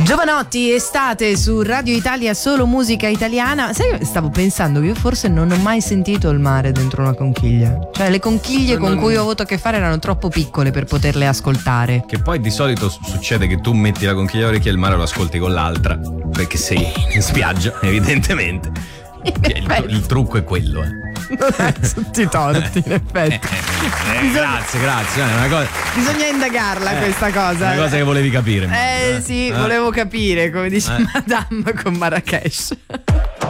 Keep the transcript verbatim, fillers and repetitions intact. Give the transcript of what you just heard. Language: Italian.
Giovanotti, estate su Radio Italia, solo musica italiana. Sai, stavo pensando che io forse non ho mai sentito il mare dentro una conchiglia. Cioè le conchiglie con non... cui ho avuto a che fare erano troppo piccole per poterle ascoltare. Che poi di solito succede che tu metti la conchiglia all'orecchio e il mare lo ascolti con l'altra, perché sei in spiaggia, evidentemente. Il, il trucco è quello, eh. Non hai tutti i torti, in effetti. Eh, eh, grazie, grazie. È una cosa... Bisogna indagarla eh, questa cosa. Una cosa che volevi capire. Eh sì, eh. volevo capire, come dice eh. Madame con Marrakesh.